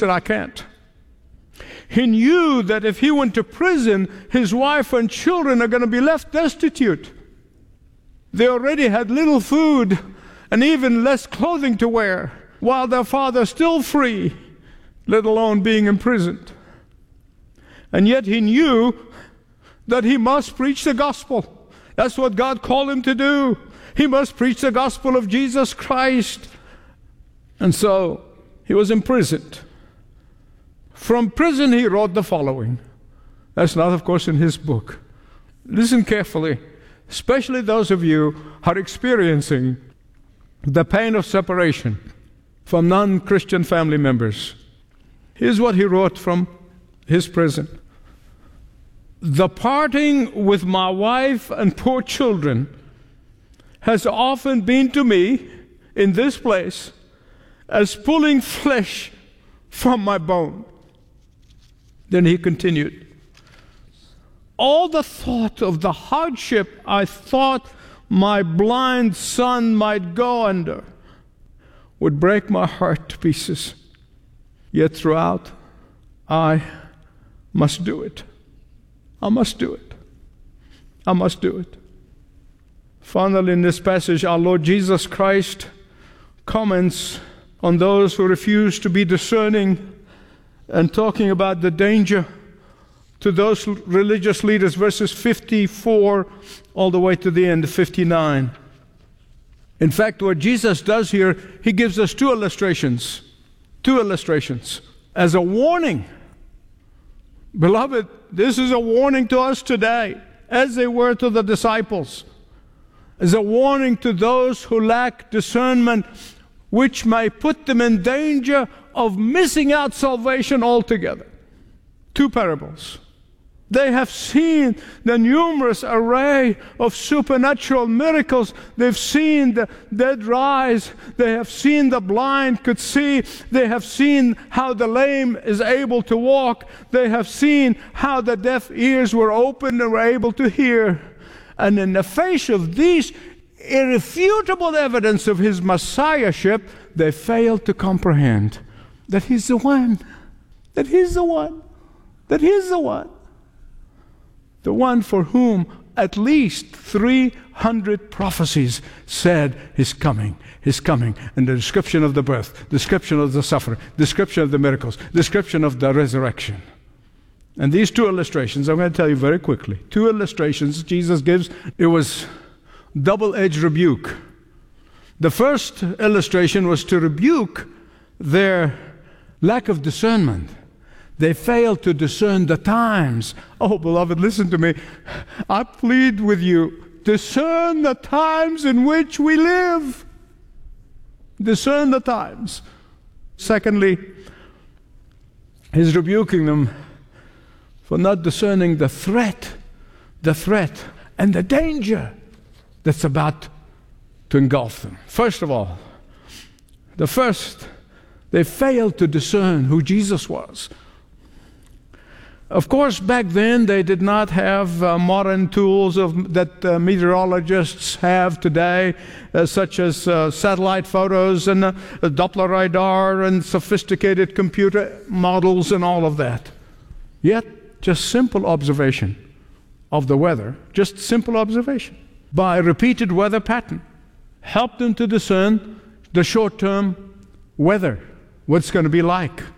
said, I can't. He knew that if he went to prison, his wife and children are going to be left destitute. They already had little food and even less clothing to wear, while their father still free, let alone being imprisoned. And yet he knew that he must preach the gospel. That's what God called him to do. He must preach the gospel of Jesus Christ. And so he was imprisoned. From prison he wrote the following. That's not, of course, in his book. Listen carefully, especially those of you who are experiencing the pain of separation from non-Christian family members. Here's what he wrote from his prison. The parting with my wife and poor children has often been to me in this place as pulling flesh from my bone. Then he continued, all the thought of the hardship I thought my blind son might go under would break my heart to pieces. Yet throughout, I must do it. I must do it. I must do it. Finally, in this passage, our Lord Jesus Christ comments on those who refuse to be discerning and talking about the danger to those religious leaders, verses 54 all the way to the end, 59. In fact, what Jesus does here, he gives us two illustrations as a warning. Beloved, this is a warning to us today, as they were to the disciples, as a warning to those who lack discernment, which may put them in danger of missing out salvation altogether. Two parables. They have seen the numerous array of supernatural miracles. They've seen the dead rise. They have seen the blind could see. They have seen how the lame is able to walk. They have seen how the deaf ears were opened and were able to hear. And in the face of these irrefutable evidence of his messiahship, they failed to comprehend that he's the one, that he's the one, that he's the one. The one for whom at least 300 prophecies said He's coming. And the description of the birth, description of the suffering, description of the miracles, description of the resurrection. And these two illustrations, I'm going to tell you very quickly. Two illustrations Jesus gives. It was double-edged rebuke. The first illustration was to rebuke their lack of discernment. They failed to discern the times. Oh, beloved, listen to me. I plead with you, discern the times in which we live. Discern the times. Secondly, he's rebuking them for not discerning the threat and the danger that's about to engulf them. First of all, they failed to discern who Jesus was. Of course, back then they did not have modern tools that meteorologists have today, such as satellite photos and Doppler radar and sophisticated computer models and all of that. Yet, just simple observation of the weather, just simple observation by repeated weather pattern, helped them to discern the short-term weather, what it's going to be like.